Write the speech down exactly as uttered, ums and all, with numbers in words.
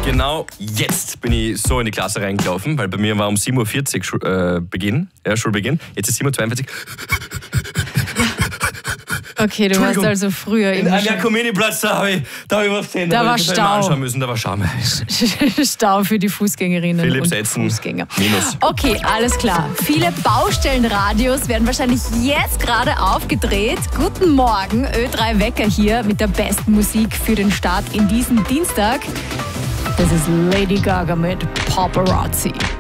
Genau jetzt bin ich so in die Klasse reingelaufen, weil bei mir war um sieben Uhr vierzig Schul äh, Beginn, ja, Schulbeginn. Jetzt ist sieben Uhr zweiundvierzig. Okay, du warst also früher in einem Jakominiplatz, da habe ich, da hab ich was gesehen. Da, da war Stau. Anschauen müssen, da war Stau. Stau für die Fußgängerinnen Philipp und Setzen, Fußgänger. Minus. Okay, alles klar. Viele Baustellenradios werden wahrscheinlich jetzt gerade aufgedreht. Guten Morgen, Ö drei Wecker hier mit der besten Musik für den Start in diesen Dienstag. Das ist Lady Gaga mit Paparazzi.